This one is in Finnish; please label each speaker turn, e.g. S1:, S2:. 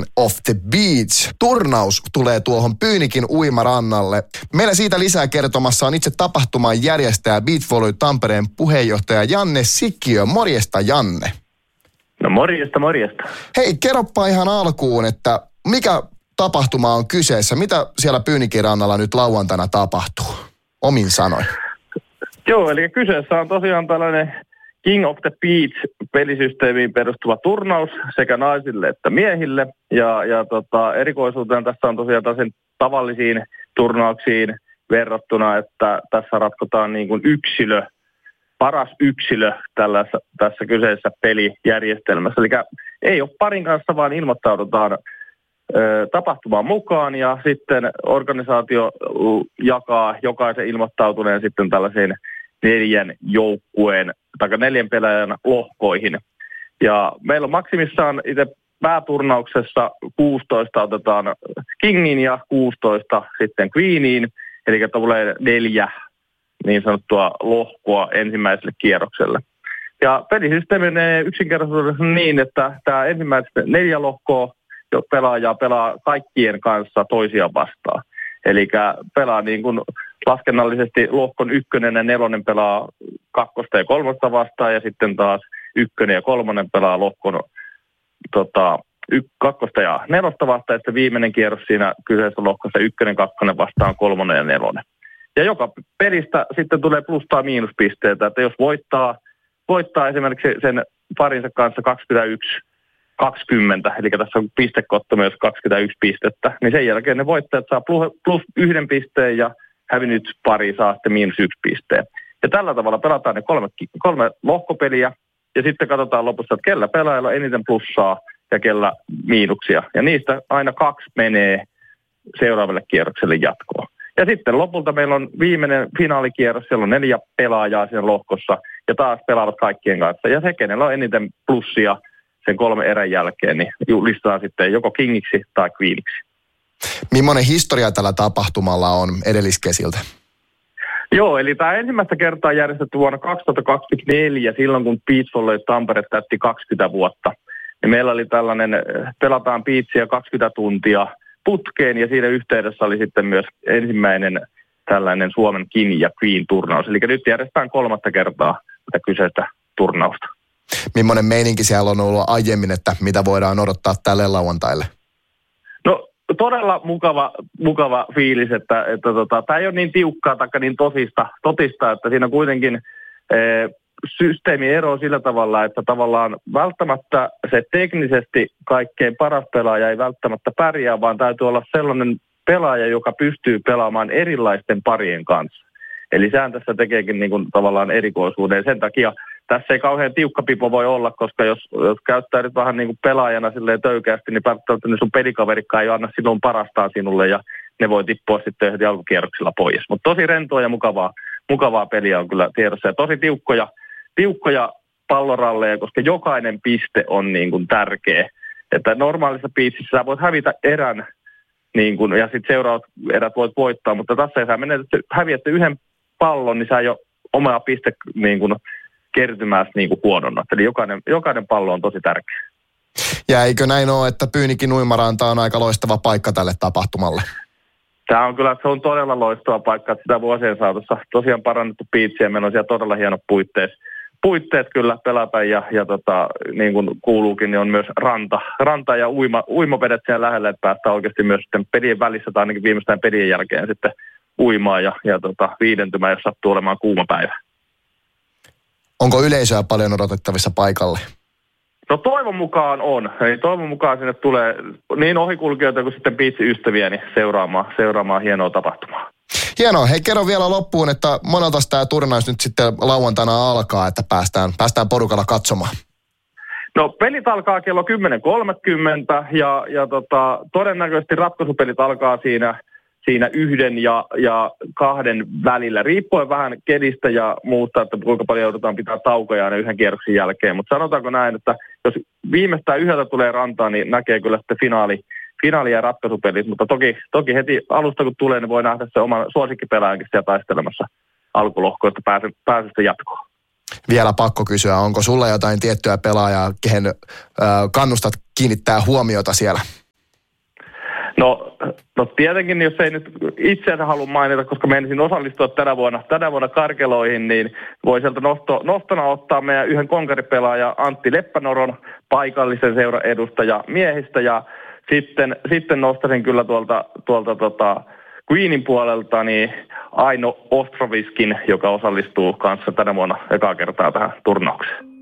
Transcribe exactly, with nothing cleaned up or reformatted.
S1: King of the Beach -turnaus tulee tuohon Pyynikin uimarannalle. Meillä siitä lisää kertomassa on itse tapahtuman järjestäjä Beach Volley Tampereen puheenjohtaja Janne Sikkiö. Morjesta, Janne.
S2: No morjesta, morjesta.
S1: Hei, kerropa ihan alkuun, että mikä tapahtuma on kyseessä? Mitä siellä Pyynikin rannalla nyt lauantaina tapahtuu? Omin sanoin.
S2: Joo, eli kyseessä on tosiaan tällainen King of the Beach-pelisysteemiin perustuva turnaus sekä naisille että miehille. Ja, ja tota, erikoisuuteen tässä on tosiaan tällaisen tavallisiin turnauksiin verrattuna, että tässä ratkotaan niin kuin yksilö, paras yksilö tällaisessa, tässä kyseisessä pelijärjestelmässä. Eli ei ole parin kanssa, vaan ilmoittaudutaan ö, tapahtumaan mukaan ja sitten organisaatio jakaa jokaisen ilmoittautuneen sitten tällaisiin neljän joukkueen tai neljän pelaajan lohkoihin. Ja meillä on maksimissaan itse pääturnauksessa kuusitoista otetaan Kingin ja kuusitoista sitten Queeniin, eli tulee neljä niin sanottua lohkoa ensimmäiselle kierrokselle. Ja pelisysteemi menee yksinkertaisesti niin, että tämä ensimmäiset neljä lohkoa jo pelaajaa pelaa kaikkien kanssa toisiaan vastaan. Eli pelaa niin kuin laskennallisesti lohkon ykkönen ja nelonen pelaa kakkosta ja kolmosta vastaan ja sitten taas ykkönen ja kolmonen pelaa lohkon tota, y- kakkosta ja nelosta vastaan ja sitten viimeinen kierros siinä kyseisessä lohkossa ykkönen, kakkonen vastaan kolmonen ja nelonen. Ja joka pelistä sitten tulee plus- tai miinuspisteitä, että jos voittaa, voittaa esimerkiksi sen parinsa kanssa kaksikymmentäyksi kaksikymmentä, eli tässä on pistekotto myös kaksikymmentäyksi pistettä, niin sen jälkeen ne voittajat saa plus, plus yhden pisteen ja hävinnyt pari saa sitten miinus yksi pisteen. Ja tällä tavalla pelataan ne kolme, kolme lohkopeliä ja sitten katsotaan lopussa, että kellä pelaajalla on eniten plussaa ja kellä miinuksia. Ja niistä aina kaksi menee seuraavalle kierrokselle jatkoon. Ja sitten lopulta meillä on viimeinen finaalikierros, siellä on neljä pelaajaa siinä lohkossa ja taas pelaavat kaikkien kanssa. Ja se, kenellä on eniten plussia sen kolme erän jälkeen, niin listataan sitten joko Kingiksi tai Queeniksi.
S1: Millainen historia tällä tapahtumalla on edelliskesiltä?
S2: Joo, eli tämä ensimmäistä kertaa järjestetty vuonna kaksituhattakaksikymmentäneljä, silloin kun Beach Volley Tampere täytti kaksikymmentä vuotta. Ja meillä oli tällainen, pelataan beachia kaksikymmentä tuntia putkeen, ja siinä yhteydessä oli sitten myös ensimmäinen tällainen Suomen King ja Queen-turnaus. Eli nyt järjestetään kolmatta kertaa tätä kyseistä turnausta.
S1: Millainen meininki siellä on ollut aiemmin, että mitä voidaan odottaa tälle lauantaille?
S2: No todella mukava, mukava fiilis, että, että tota, tämä ei ole niin tiukkaa tai niin tosista, totista, että siinä kuitenkin e, systeemi eroaa sillä tavalla, että tavallaan välttämättä se teknisesti kaikkein paras pelaaja ei välttämättä pärjää, vaan täytyy olla sellainen pelaaja, joka pystyy pelaamaan erilaisten parien kanssa. Eli sehän tässä tekeekin niin kuin tavallaan erikoisuuden. Sen takia tässä ei kauhean tiukka pipo voi olla, koska jos, jos käyttää nyt vähän niin kuin pelaajana silleen töykeästi, niin välttämättä niin sun pelikaverikkaan ei anna silloin parastaan sinulle ja ne voi tippua sitten heti alkukierroksilla pois. Mutta tosi rentoa ja mukavaa, mukavaa peliä on kyllä tiedossa ja tosi tiukkoja, tiukkoja palloralleja, koska jokainen piste on niin kuin tärkeä. Että normaalissa piitsissä sä voit hävitä erän niin kuin, ja sitten seuraavat erät voit voittaa, mutta tässä ei sä menet, että häviät yhden pallon, niin sä jo omaa piste niin kuin kertymässä niin kuin huononnat. Eli jokainen, jokainen pallo on tosi tärkeä.
S1: Ja eikö näin ole, että Pyynikin uimaranta on aika loistava paikka tälle tapahtumalle?
S2: Tämä on kyllä, se on todella loistava paikka, että sitä vuosien saatossa tosiaan parannettu piitsiä. Meillä on siellä todella hienot puitteet, puitteet kyllä pelata ja, ja tota, niin kuin kuuluukin, niin on myös ranta, ranta ja uima, uimavedet siellä lähellä, että päästään oikeasti myös sitten pelien välissä tai ainakin viimeistään pelien jälkeen sitten uimaan ja, ja tota, viidentymään, jos sattuu olemaan kuuma päivä.
S1: Onko yleisöä paljon odotettavissa paikalle?
S2: No toivon mukaan on. Eli toivon mukaan sinne tulee niin ohikulkijoita kuin sitten biitsi-ystäviä niin seuraamaan, seuraamaan hienoa tapahtumaa.
S1: Hienoa. Hei, kerro vielä loppuun, että monelta tämä turnaus nyt sitten lauantaina alkaa, että päästään, päästään porukalla katsomaan.
S2: No pelit alkaa kello kymmenen kolmekymmentä ja, ja tota, todennäköisesti ratkaisupelit alkaa siinä siinä yhden ja, ja kahden välillä, riippuen vähän kedistä ja muusta, että kuinka paljon joudutaan pitää taukoja aina yhden kierroksen jälkeen. Mutta sanotaanko näin, että jos viimeistään yhdeltä tulee rantaa, niin näkee kyllä sitten finaali, finaali ja ratkaisupelit. Mutta toki, toki heti alusta kun tulee, niin voi nähdä se oma suosikkipelaajankin siellä taistelemassa alkulohkoista pääse, pääsystä jatkoon.
S1: Vielä pakko kysyä, onko sulla jotain tiettyä pelaajaa, kehen ö, kannustat kiinnittää huomiota siellä?
S2: No, no tietenkin, jos ei nyt itseänsä halua mainita, koska menisin osallistua tänä vuonna, tänä vuonna karkeloihin, niin voi sieltä nosto, nostona ottaa meidän yhden konkaripelaaja Antti Leppänoron, paikallisen seuran edustaja miehistä, ja sitten, sitten nostaisin kyllä tuolta, tuolta tota Queenin puolelta niin Aino Ostroviskin, joka osallistuu kanssa tänä vuonna ekaa kertaa tähän turnaukseen.